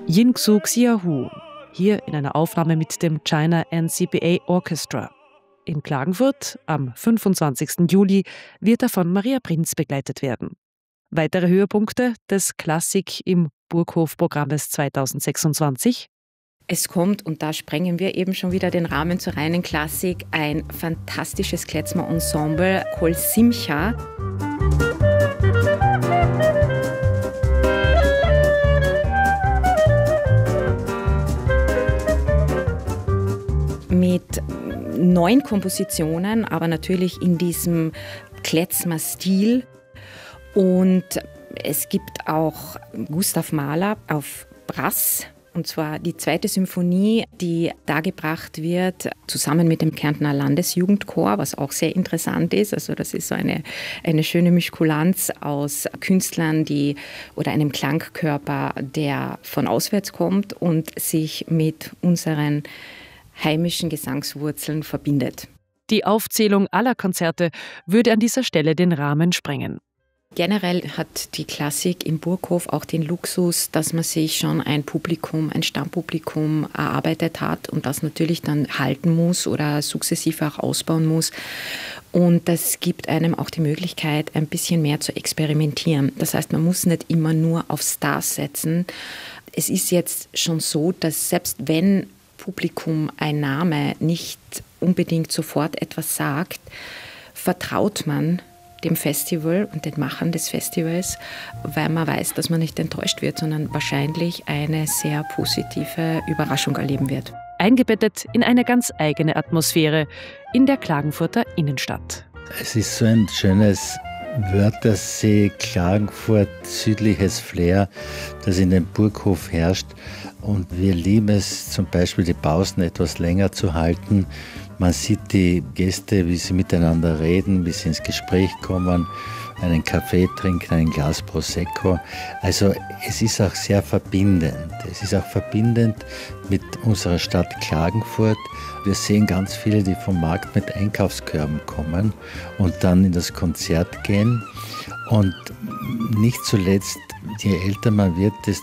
Yingxu Xiaohu, hier in einer Aufnahme mit dem China NCPA Orchestra. In Klagenfurt am 25. Juli wird er von Maria Prinz begleitet werden. Weitere Höhepunkte des Klassik im Burghof-Programmes 2026? Es kommt, und da sprengen wir eben schon wieder den Rahmen zur reinen Klassik, ein fantastisches Klezmer-Ensemble, Kol Simcha. Mit 9 Kompositionen, aber natürlich in diesem Klezmer-Stil. Und es gibt auch Gustav Mahler auf Brass, und zwar die 2. Symphonie, die dargebracht wird, zusammen mit dem Kärntner Landesjugendchor, was auch sehr interessant ist. Also das ist so eine schöne Mischkulanz aus Künstlern, oder einem Klangkörper, der von auswärts kommt und sich mit unseren heimischen Gesangswurzeln verbindet. Die Aufzählung aller Konzerte würde an dieser Stelle den Rahmen sprengen. Generell hat die Klassik im Burghof auch den Luxus, dass man sich schon ein Stammpublikum erarbeitet hat und das natürlich dann halten muss oder sukzessive auch ausbauen muss. Und das gibt einem auch die Möglichkeit, ein bisschen mehr zu experimentieren. Das heißt, man muss nicht immer nur auf Stars setzen. Es ist jetzt schon so, dass selbst wenn Publikum ein Name nicht unbedingt sofort etwas sagt, vertraut man dem Festival und den Machern des Festivals, weil man weiß, dass man nicht enttäuscht wird, sondern wahrscheinlich eine sehr positive Überraschung erleben wird. Eingebettet in eine ganz eigene Atmosphäre in der Klagenfurter Innenstadt. Es ist so ein schönes Wörthersee, Klagenfurt, südliches Flair, das in dem Burghof herrscht. Und wir lieben es, zum Beispiel die Pausen etwas länger zu halten. Man sieht die Gäste, wie sie miteinander reden, wie sie ins Gespräch kommen, einen Kaffee trinken, ein Glas Prosecco. Also es ist auch sehr verbindend. Es ist auch verbindend mit unserer Stadt Klagenfurt. Wir sehen ganz viele, die vom Markt mit Einkaufskörben kommen und dann in das Konzert gehen. Und nicht zuletzt, je älter man wird, desto